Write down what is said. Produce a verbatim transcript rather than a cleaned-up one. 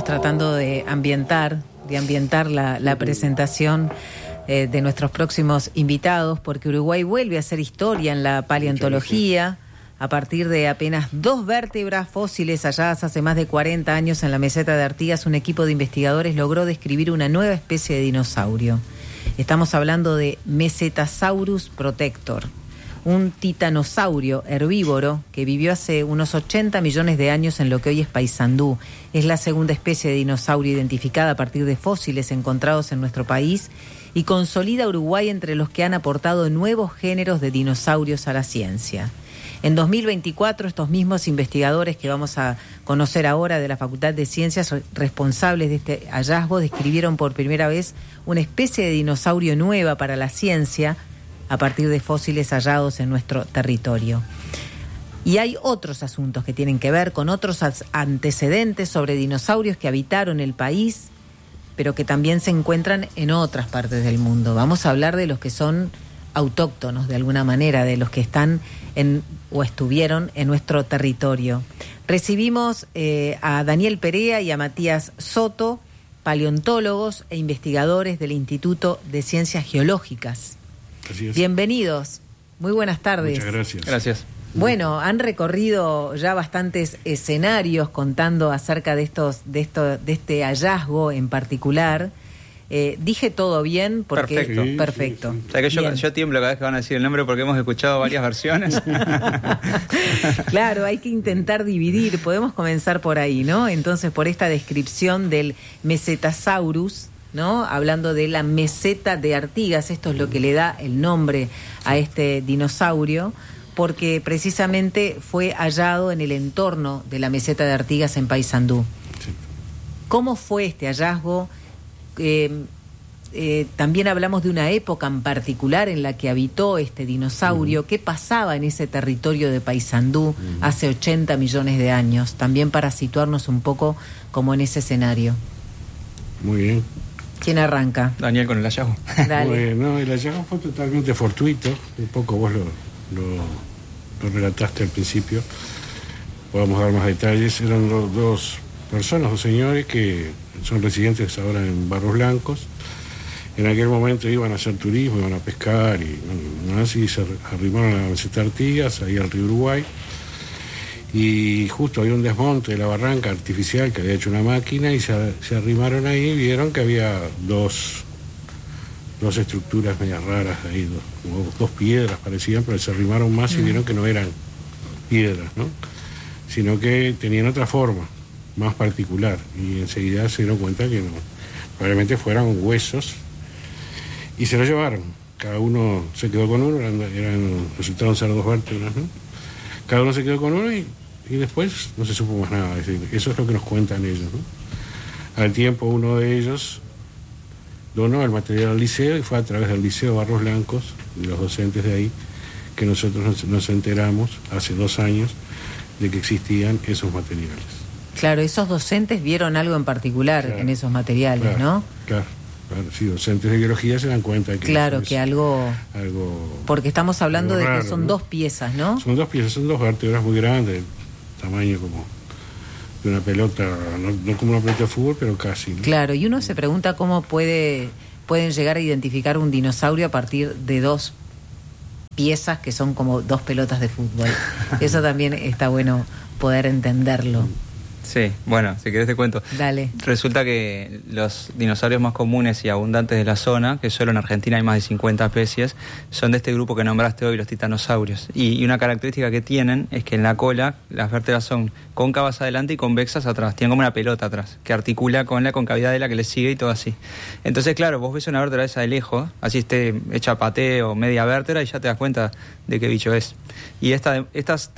tratando de ambientar, de ambientar la, la presentación eh, de nuestros próximos invitados, porque Uruguay vuelve a hacer historia en la paleontología a partir de apenas dos vértebras fósiles halladas hace más de cuarenta años en la meseta de Artigas. Un equipo de investigadores logró describir una nueva especie de dinosaurio. Estamos hablando de Mesetasaurus protector, un titanosaurio herbívoro que vivió hace unos ochenta millones de años en lo que hoy es Paysandú. Es la segunda especie de dinosaurio identificada a partir de fósiles encontrados en nuestro país y consolida a Uruguay entre los que han aportado nuevos géneros de dinosaurios a la ciencia. En dos mil veinticuatro, estos mismos investigadores que vamos a conocer ahora de la Facultad de Ciencias responsables de este hallazgo describieron por primera vez una especie de dinosaurio nueva para la ciencia a partir de fósiles hallados en nuestro territorio. Y hay otros asuntos que tienen que ver con otros antecedentes sobre dinosaurios que habitaron el país, pero que también se encuentran en otras partes del mundo. Vamos a hablar de los que son autóctonos de alguna manera, de los que están en o estuvieron en nuestro territorio. Recibimos eh, a Daniel Perea y a Matías Soto, paleontólogos e investigadores del Instituto de Ciencias Geológicas. Así es. Bienvenidos, muy buenas tardes. Muchas gracias. Gracias. Bueno, han recorrido ya bastantes escenarios contando acerca de estos, de esto, de este hallazgo en particular. Eh, ¿Dije todo bien? Porque, perfecto. Sí, perfecto. sí, sí. O sea que yo, yo tiemblo cada vez que van a decir el nombre porque hemos escuchado varias versiones. Claro, hay que intentar dividir. Podemos comenzar por ahí, ¿no? Entonces, por esta descripción del Mesetasaurus, ¿no? Hablando de la meseta de Artigas, esto es lo que le da el nombre a este dinosaurio, porque precisamente fue hallado en el entorno de la meseta de Artigas en Paysandú. Sí. ¿Cómo fue este hallazgo? Eh, eh, también hablamos de una época en particular en la que habitó este dinosaurio. Uh-huh. ¿Qué pasaba en ese territorio de Paysandú uh-huh. hace ochenta millones de años? También para situarnos un poco como en ese escenario. Muy bien. ¿Quién arranca? Daniel con el hallazgo. Dale. Bueno, el hallazgo fue totalmente fortuito. Un poco vos lo, lo, lo relataste al principio. Podemos dar más detalles. Eran dos, dos personas, dos señores que son residentes ahora en Barros Blancos. En aquel momento iban a hacer turismo, iban a pescar y bueno, así se arrimaron a la meseta Artigas, ahí al río Uruguay. Y justo había un desmonte de la barranca artificial que había hecho una máquina y se, se arrimaron ahí y vieron que había dos, dos estructuras medias raras ahí, dos, como dos piedras parecían, pero se arrimaron más y vieron que no eran piedras, ¿no? Sino que tenían otra forma, más particular, y enseguida se dieron cuenta que no, probablemente fueran huesos y se lo llevaron. Cada uno se quedó con uno, eran, eran resultaron ser dos vértebras, ¿no? Cada uno se quedó con uno y, y después no se supo más nada. Es decir, eso es lo que nos cuentan ellos, ¿no? Al tiempo uno de ellos donó el material al liceo y fue a través del Liceo Barros Blancos, de los docentes de ahí, que nosotros nos, nos enteramos hace dos años de que existían esos materiales. Claro, esos docentes vieron algo en particular claro, en esos materiales, claro, ¿no? Claro, claro, sí, docentes de biología se dan cuenta de que claro, es que algo, algo... Porque estamos hablando de raro, que son ¿no? dos piezas, ¿no? Son dos piezas, son dos vértebras muy grandes, tamaño como de una pelota, no, no como una pelota de fútbol, pero casi, ¿no? Claro, y uno se pregunta cómo puede pueden llegar a identificar un dinosaurio a partir de dos piezas que son como dos pelotas de fútbol. Eso también está bueno poder entenderlo. Sí, bueno, si querés te cuento. Dale. Resulta que los dinosaurios más comunes y abundantes de la zona, que solo en Argentina hay más de cincuenta especies, son de este grupo que nombraste hoy, los titanosaurios. Y, y una característica que tienen es que en la cola las vértebras son cóncavas adelante y convexas atrás. Tienen como una pelota atrás, que articula con la concavidad de la que le sigue y todo así. Entonces, claro, vos ves una vértebra esa de lejos, así esté hecha paté o media vértebra, y ya te das cuenta de qué bicho es. Y esta, estas